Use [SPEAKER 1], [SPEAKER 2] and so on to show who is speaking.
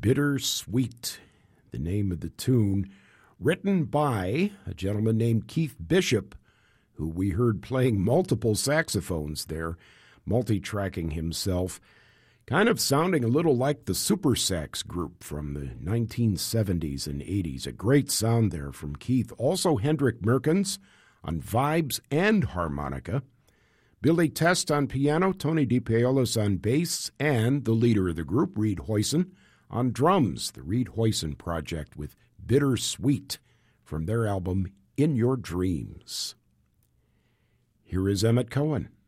[SPEAKER 1] Bittersweet, the name of the tune, written by a gentleman named Keith Bishop, who we heard playing multiple saxophones there, multi-tracking himself, kind of sounding a little like the Super Sax group from the 1970s and 80s. A great sound there from Keith. Also Hendrik Merkens on vibes and harmonica, Billy Test on piano, Tony DePaolis on bass, and the leader of the group, Reed Hoyson, on drums. The Reed Hoyson Project with Bittersweet from their album In Your Dreams. Here is Emmett Cohen.